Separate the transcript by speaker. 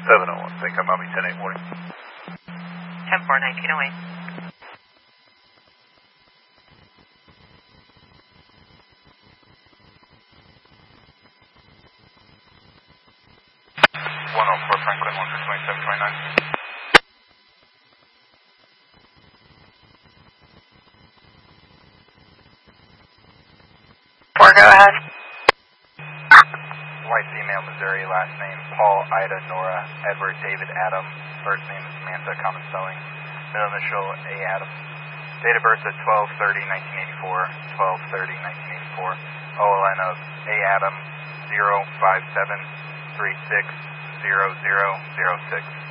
Speaker 1: 701, think I'm Bobby 10-8 morning.
Speaker 2: 10-4, 1908.
Speaker 1: 104 Franklin, 1 for 2729.
Speaker 2: Four, go ahead.
Speaker 1: White female, Missouri, last name Paul, Ida, Nora, Edward, David, Adam, first name Samantha, common spelling, middle initial A. Adam. Date of birth is 12/30/1984, 12/30/1984. OLN of A. Adam 057360006.